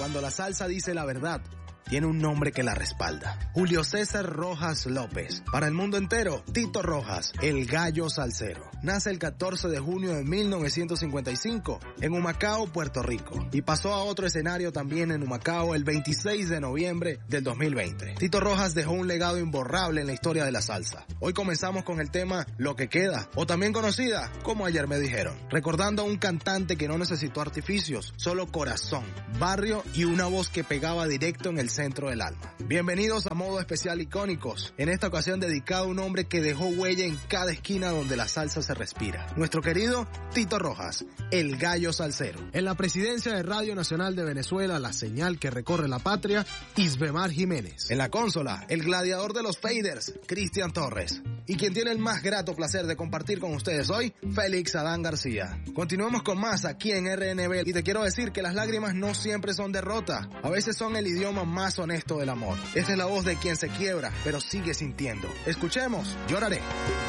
cuando la salsa dice la verdad, tiene un nombre que la respalda. Julio César Rojas López. Para el mundo entero, Tito Rojas, el gallo salsero. Nace el 14 de junio de 1955 en Humacao, Puerto Rico. Y pasó a otro escenario también en Humacao el 26 de noviembre del 2020. Tito Rojas dejó un legado imborrable en la historia de la salsa. Hoy comenzamos con el tema Lo que queda, o también conocida como Ayer me dijeron. Recordando a un cantante que no necesitó artificios, solo corazón, barrio y una voz que pegaba directo en el centro del alma. Bienvenidos a Modo Especial Icónicos, en esta ocasión dedicado a un hombre que dejó huella en cada esquina donde la salsa se respira. Nuestro querido Tito Rojas, el gallo salsero. En la presidencia de Radio Nacional de Venezuela, la señal que recorre la patria, Isbemar Jiménez. En la consola, el gladiador de los faders, Cristian Torres. Y quien tiene el más grato placer de compartir con ustedes hoy, Félix Adán García. Continuemos con más aquí en RNB y te quiero decir que las lágrimas no siempre son derrota, a veces son el idioma más honesto del amor. Esta es la voz de quien se quiebra, pero sigue sintiendo. Escuchemos, Lloraré.